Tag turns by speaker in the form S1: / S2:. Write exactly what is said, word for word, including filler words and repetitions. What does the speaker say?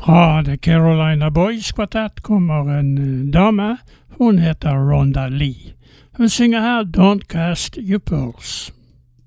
S1: Fra The Carolina Boys Quartet kommer en dame. Hun heter Rhonda Lee. Hun synger her Don't Cast Your Pearls.